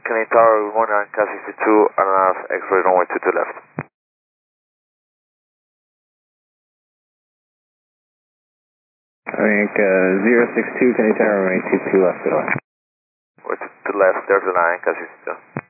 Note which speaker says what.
Speaker 1: Canadian Tower 19, Cat 62, and a half, X-ray runway 22 left.
Speaker 2: I think 062, Canadian Tower runway 22 left.
Speaker 1: To the left, there's the line, Cat 62.